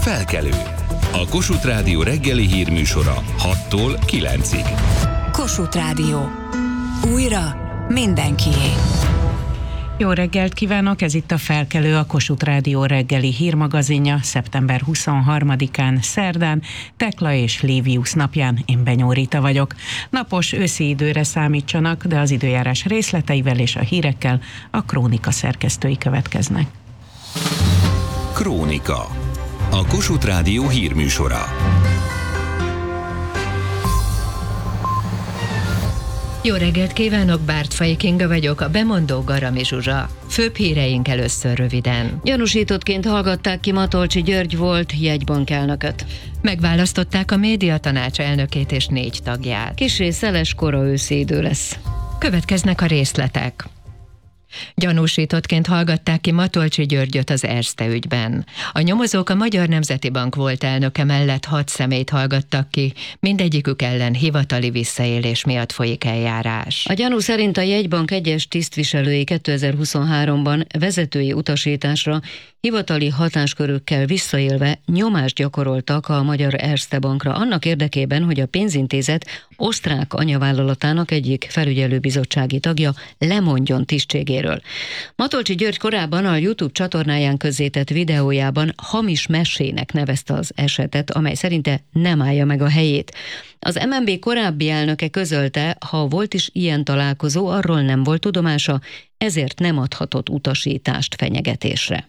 Felkelő. A Kossuth Rádió reggeli hírműsora 6-tól 9-ig. Kossuth Rádió. Újra mindenkié. Jó reggelt kívánok, ez itt a Felkelő, a Kossuth Rádió reggeli hírmagazinja szeptember 23-án, szerdán, Tekla és Léviusz napján. Én Benyó Rita vagyok. Napos őszi időre számítsanak, de az időjárás részleteivel és a hírekkel a Krónika szerkesztői következnek. Krónika. A Kossuth Rádió hírműsora. Jó reggelt kívánok, Bártfai Kinga vagyok, a bemondó Garami Zsuzsa. Főbb híreink először röviden. Gyanúsítottként hallgatták ki Matolcsy György volt jegybank elnököt. Megválasztották a médiatanács elnökét és 4 tagját. Kissé szeles kora őszi idő lesz. Következnek a részletek. Gyanúsítottként hallgatták ki Matolcsy Györgyöt az Erste ügyben. A nyomozók a Magyar Nemzeti Bank volt elnöke mellett 6 személyt hallgattak ki, mindegyikük ellen hivatali visszaélés miatt folyik eljárás. A gyanú szerint a jegybank egyes tisztviselői 2023-ban vezetői utasításra hivatali hatáskörökkel visszaélve nyomást gyakoroltak a Magyar Erste Bankra annak érdekében, hogy a pénzintézet osztrák anyavállalatának egyik felügyelőbizottsági tagja lemondjon tisztségéről. Matolcsy György korábban a YouTube csatornáján közzétett videójában hamis mesének nevezte az esetet, amely szerinte nem állja meg a helyét. Az MNB korábbi elnöke közölte, ha volt is ilyen találkozó, arról nem volt tudomása, ezért nem adhatott utasítást fenyegetésre.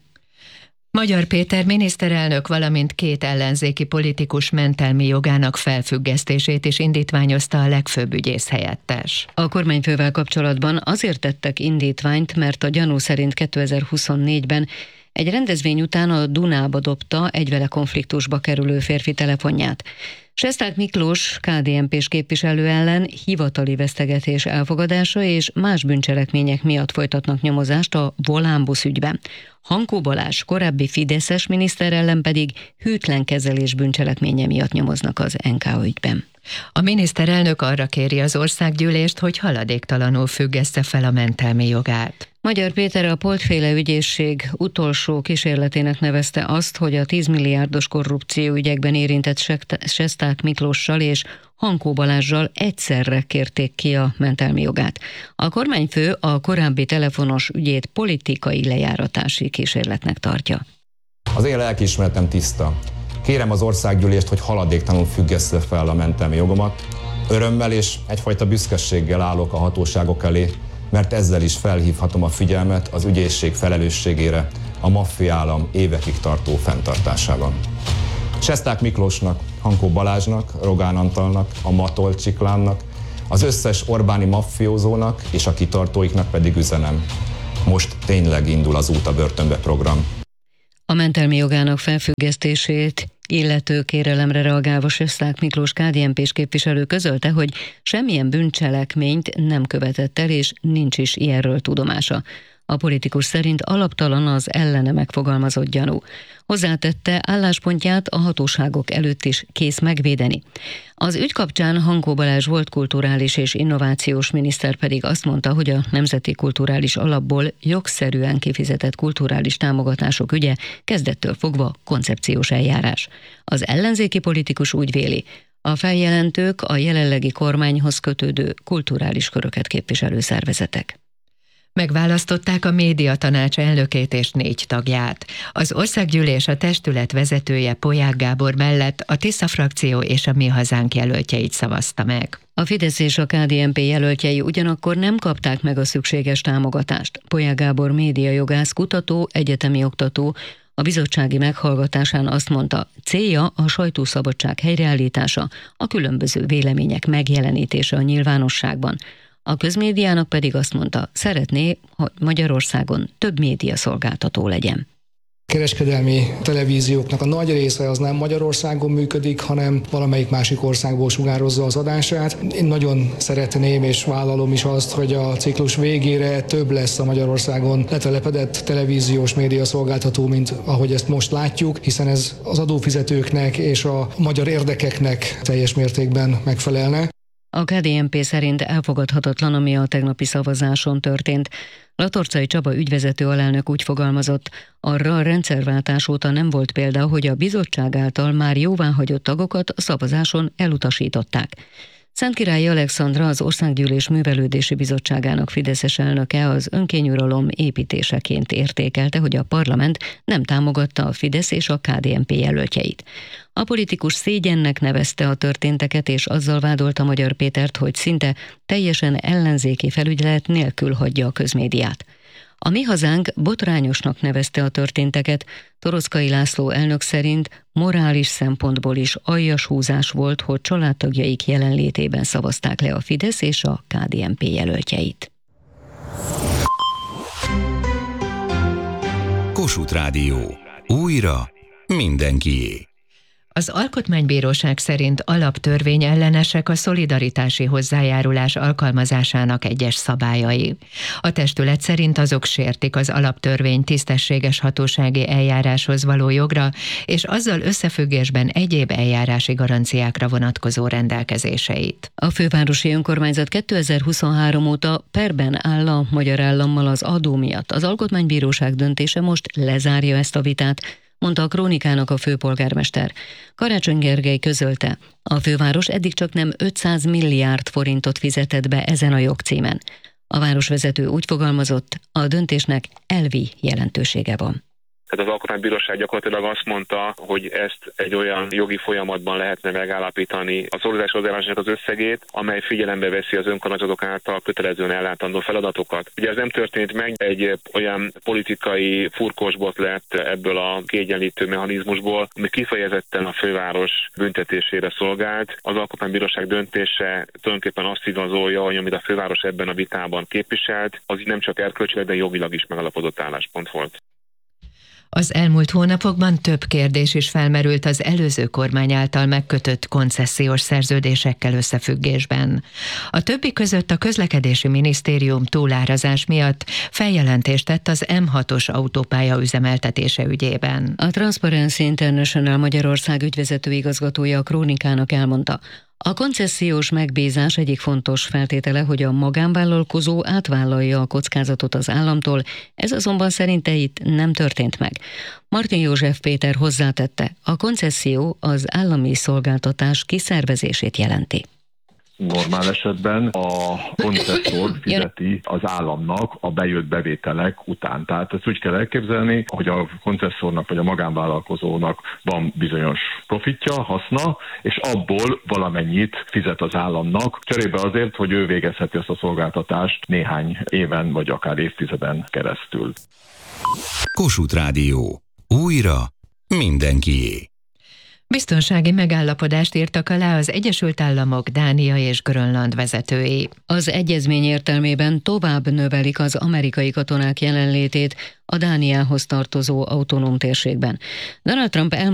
Magyar Péter miniszterelnök, valamint 2 ellenzéki politikus mentelmi jogának felfüggesztését is indítványozta a legfőbb ügyész helyettes. A kormányfővel kapcsolatban azért tettek indítványt, mert a gyanú szerint 2024-ben egy rendezvény után a Dunába dobta egy vele konfliktusba kerülő férfi telefonját. Sesták Miklós KDNP-s képviselő ellen hivatali vesztegetés elfogadása és más bűncselekmények miatt folytatnak nyomozást a Volánbusz ügyben. Hankó Balázs korábbi fideszes miniszter ellen pedig hűtlen kezelés bűncselekménye miatt nyomoznak az NK ügyben. A miniszterelnök arra kéri az országgyűlést, hogy haladéktalanul függeszte fel a mentelmi jogát. Magyar Péter a Polt-féle ügyészség utolsó kísérletének nevezte azt, hogy a 10 milliárdos korrupció ügyekben érintett Sesták Miklóssal és Hankó Balázssal egyszerre kérték ki a mentelmi jogát. A kormányfő a korábbi telefonos ügyét politikai lejáratási kísérletnek tartja. Az én lelkiismeretem tiszta. Kérem az országgyűlést, hogy haladéktalanul függeszte fel a mentelmi jogomat. Örömmel és egyfajta büszkeséggel állok a hatóságok elé, mert ezzel is felhívhatom a figyelmet az ügyészség felelősségére a maffiaállam évekig tartó fenntartásában. Sesták Miklósnak, Hankó Balázsnak, Rogán Antalnak, a Matolcsy klánnak, az összes Orbáni maffiózónak és a kitartóiknak pedig üzenem. Most tényleg indul az Út a börtönbe program. A mentelmi jogának felfüggesztését illető kérelemre reagálva Sesták Miklós KDNP-s képviselő közölte, hogy semmilyen bűncselekményt nem követett el, és nincs is ilyenről tudomása. A politikus szerint alaptalan az ellene megfogalmazott gyanú. Hozzátette, álláspontját a hatóságok előtt is kész megvédeni. Az ügy kapcsán Hankó Balázs volt kulturális és innovációs miniszter pedig azt mondta, hogy a Nemzeti Kulturális Alapból jogszerűen kifizetett kulturális támogatások ügye kezdettől fogva koncepciós eljárás. Az ellenzéki politikus úgy véli, a feljelentők a jelenlegi kormányhoz kötődő kulturális köröket képviselő szervezetek. Megválasztották a médiatanács elnökét és 4 tagját. Az országgyűlés a testület vezetője Polyák Gábor mellett a Tisza frakció és a Mi Hazánk jelöltjeit szavazta meg. A Fidesz és a KDNP jelöltjei ugyanakkor nem kapták meg a szükséges támogatást. Polyák Gábor médiajogász, kutató, egyetemi oktató a bizottsági meghallgatásán azt mondta, célja a sajtószabadság helyreállítása, a különböző vélemények megjelenítése a nyilvánosságban. A közmédiának pedig azt mondta, szeretné, hogy Magyarországon több médiaszolgáltató legyen. Kereskedelmi televízióknak a nagy része az nem Magyarországon működik, hanem valamelyik másik országból sugározza az adását. Én nagyon szeretném és vállalom is azt, hogy a ciklus végére több lesz a Magyarországon letelepedett televíziós médiaszolgáltató, mint ahogy ezt most látjuk, hiszen ez az adófizetőknek és a magyar érdekeknek teljes mértékben megfelelne. A KDNP szerint elfogadhatatlan, ami a tegnapi szavazáson történt. Latorcai Csaba ügyvezető alelnök úgy fogalmazott, arra a rendszerváltás óta nem volt példa, hogy a bizottság által már jóváhagyott tagokat a szavazáson elutasították. Szentkirályi Alexandra, az Országgyűlés Művelődési Bizottságának fideszes elnöke az önkényuralom építéseként értékelte, hogy a parlament nem támogatta a Fidesz és a KDNP jelöltjeit. A politikus szégyennek nevezte a történteket, és azzal vádolta Magyar Pétert, hogy szinte teljesen ellenzéki felügyelet nélkül hagyja a közmédiát. A Mi Hazánk botrányosnak nevezte a történteket. Toroczkai László elnök szerint morális szempontból is aljas húzás volt, hogy családtagjaik jelenlétében szavazták le a Fidesz és a KDNP jelöltjeit. Kossuth Rádió. Újra mindenkié. Az Alkotmánybíróság szerint alaptörvényellenesek a szolidaritási hozzájárulás alkalmazásának egyes szabályai. A testület szerint azok sértik az alaptörvény tisztességes hatósági eljáráshoz való jogra, és azzal összefüggésben egyéb eljárási garanciákra vonatkozó rendelkezéseit. A fővárosi önkormányzat 2023 óta perben áll a magyar állammal az adó miatt. Az Alkotmánybíróság döntése most lezárja ezt a vitát, mondta a Krónikának a főpolgármester. Karácsony Gergely közölte, a főváros eddig csak nem 500 milliárd forintot fizetett be ezen a jogcímen. A városvezető úgy fogalmazott, a döntésnek elvi jelentősége van. Tehát az Alkotmánybíróság gyakorlatilag azt mondta, hogy ezt egy olyan jogi folyamatban lehetne megállapítani a szolidaritás hozzájárulásnak az összegét, amely figyelembe veszi az önkormányzatok által kötelezően ellátandó feladatokat. Ugye ez nem történt meg, egy olyan politikai furkósbot lett ebből a kiegyenlítő mechanizmusból, ami kifejezetten a főváros büntetésére szolgált. Az Alkotmánybíróság döntése tulajdonképpen azt igazolja, hogy amit a főváros ebben a vitában képviselt, az nem csak erkölcsileg, de jogilag is megalapozott álláspont volt. Az elmúlt hónapokban több kérdés is felmerült az előző kormány által megkötött koncesziós szerződésekkel összefüggésben. A többi között a közlekedési minisztérium túlárazás miatt feljelentést tett az M6-os autópálya üzemeltetése ügyében. A Transparency International Magyarország ügyvezető igazgatója a Krónikának elmondta, a koncesziós megbízás egyik fontos feltétele, hogy a magánvállalkozó átvállalja a kockázatot az államtól, ez azonban szerinte itt nem történt meg. Martin József Péter hozzátette, a koncesszió az állami szolgáltatás kiszervezését jelenti. Normál esetben a koncesszor fizeti az államnak a bejött bevételek után. Tehát ezt úgy kell elképzelni, hogy a koncesszornak vagy a magánvállalkozónak van bizonyos profitja, haszna, és abból valamennyit fizet az államnak, cserébe azért, hogy ő végezheti azt a szolgáltatást néhány éven vagy akár évtizeden keresztül. Kossuth Rádió. Újra mindenkié. Biztonsági megállapodást írtak alá az Egyesült Államok, Dánia és Grönland vezetői. Az egyezmény értelmében tovább növelik az amerikai katonák jelenlétét a Dániához tartozó autonóm térségben. Donald Trump